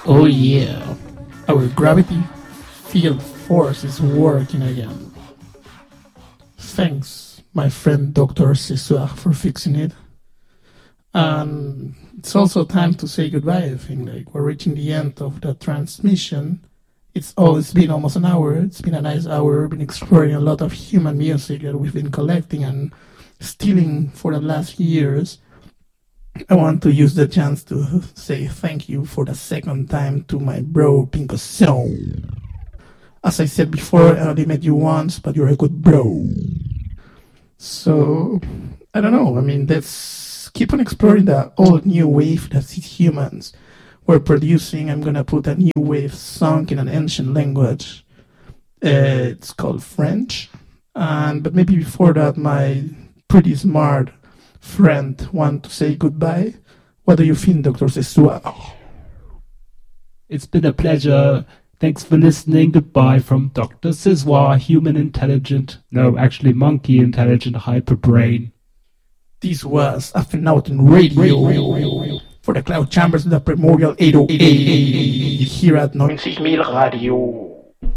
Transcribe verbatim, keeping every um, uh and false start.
Oh yeah, our gravity field force is working again. Thanks, my friend Doctor Cesar, for fixing it. And it's also time to say goodbye, I think. Like, we're reaching the end of the transmission. It's oh, it's been almost an hour. It's been a nice hour. We've been exploring a lot of human music that we've been collecting and stealing for the last years. I want to use the chance to say thank you for the second time to my bro, Pinko Song. As I said before, I only met you once, but you're a good bro. So, I don't know. I mean, let's keep on exploring the old new wave that these humans were producing. I'm going to put a new wave song in an ancient language. Uh, it's called French. And But maybe before that, my pretty smart friend want to say goodbye. What do you think, Doctor Cesua? It's been a pleasure. Thanks for listening. Goodbye from Doctor Cesua, human intelligent, no, actually monkey intelligent hyperbrain. This was Afternouten Radio for the Cloud Chambers of the Primordial eight oh eight here at ninety-six mil Radio.